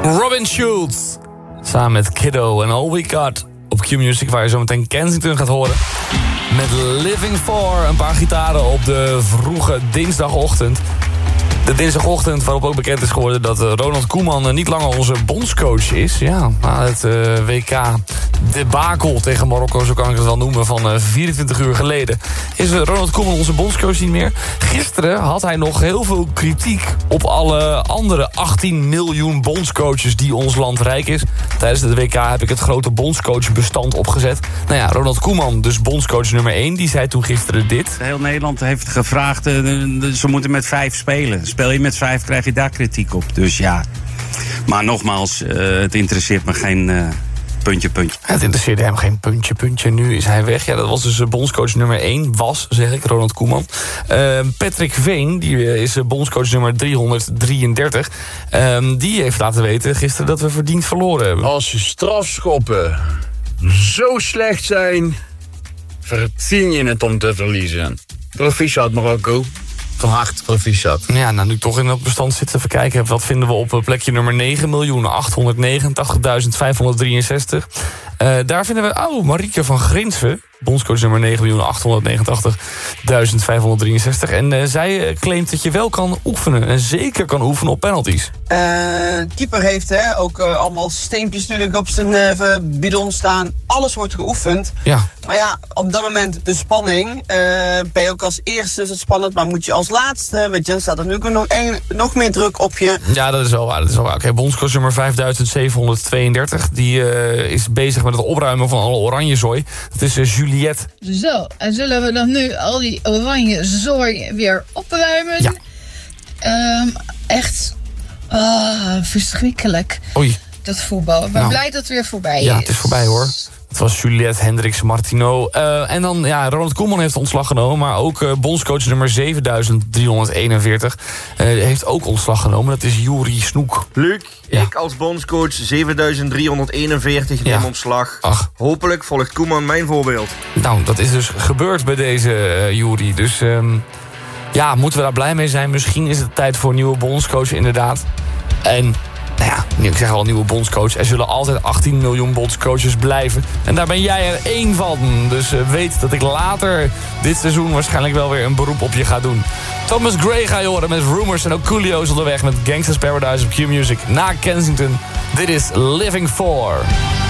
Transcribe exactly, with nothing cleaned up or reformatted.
Robin Schulz. Samen met Kiddo en All We Got op Q-Music, waar je zo meteen Kensington gaat horen. Met Living For, een paar gitaren op de vroege dinsdagochtend. De dinsdagochtend waarop ook bekend is geworden dat Ronald Koeman niet langer onze bondscoach is. Ja, na het uh, W K debakel tegen Marokko, zo kan ik het wel noemen, van uh, vierentwintig uur geleden, is uh, Ronald Koeman onze bondscoach niet meer. Gisteren had hij nog heel veel kritiek op alle andere achttien miljoen bondscoaches die ons land rijk is. Tijdens het W K heb ik het grote bondscoachbestand opgezet. Nou ja, Ronald Koeman, dus bondscoach nummer één, die zei toen gisteren dit. Heel Nederland heeft gevraagd, uh, ze moeten met vijf spelen. Speel je met vijf, krijg je daar kritiek op. Dus ja, maar nogmaals, uh, het interesseert me geen uh, puntje, puntje. Het interesseerde hem geen puntje, puntje. Nu is hij weg. Ja, dat was dus bondscoach nummer één. Was, zeg ik, Ronald Koeman. Uh, Patrick Veen, die is bondscoach nummer driehonderddrieëndertig. Uh, die heeft laten weten gisteren dat we verdiend verloren hebben. Als je strafschoppen zo slecht zijn, verdien je het om te verliezen. Proficiat Marokko. Van harte proficiat. Ja, nou, nu toch in dat bestand zitten, even kijken. Wat vinden we op plekje nummer negen miljoen achthonderdnegenentachtigduizend vijfhonderddrieënzestig. Uh, daar vinden we, oh, Marieke van Grinsven, bondscoach nummer negen miljoen achthonderdnegenentachtigduizend vijfhonderddrieënzestig. En uh, zij uh, claimt dat je wel kan oefenen. En zeker kan oefenen op penalties. Uh, keeper heeft hè, ook uh, allemaal steempjes natuurlijk op zijn uh, bidon staan. Alles wordt geoefend. Ja. Maar ja, op dat moment de spanning. Uh, ben je ook als eerste is het spannend, maar moet je als laatste. Weet je, dan staat er nu nog, een, nog meer druk op je. Ja, dat is wel waar. Dat is wel waar. Oké, okay, bondscoach nummer vijfduizend zevenhonderdtweeëndertig. Die uh, is bezig met het opruimen van alle oranje zooi. Dat is uh, Juliette. Zo, en zullen we dan nu al die oranje zooi weer opruimen? Ja. Um, echt oh, verschrikkelijk. Oei. Dat voetbal. Ik ben nou. blij dat het weer voorbij ja, is. Ja, het is voorbij hoor. Het was Juliette Hendricks Martineau. Uh, en dan, ja, Ronald Koeman heeft ontslag genomen. Maar ook uh, bondscoach nummer zevenduizend driehonderdeenenveertig uh, heeft ook ontslag genomen. Dat is Juri Snoek. Luc, ja. ik als bondscoach zevenduizend driehonderdeenenveertig neem ja. ontslag. Ach. Hopelijk volgt Koeman mijn voorbeeld. Nou, dat is dus gebeurd bij deze uh, Juri. Dus um, ja, moeten we daar blij mee zijn? Misschien is het tijd voor een nieuwe bondscoach inderdaad. En... Nou ja, ik zeg al, nieuwe bondscoach. Er zullen altijd achttien miljoen bondscoaches blijven. En daar ben jij er één van. Dus uh, weet dat ik later dit seizoen waarschijnlijk wel weer een beroep op je ga doen. Thomas Gray ga je horen met Rumors en ook Coolio is onderweg met Gangsta's Paradise op Q-Music na Kensington. Dit is Living For.